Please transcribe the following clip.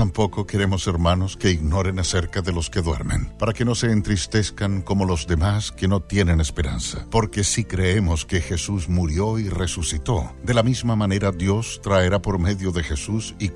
tampoco queremos, hermanos, que ignoren acerca de los que duermen, para que no se entristezcan como los demás que no tienen esperanza. Porque si creemos que Jesús murió y resucitó, de la misma manera Dios traerá por medio de Jesús y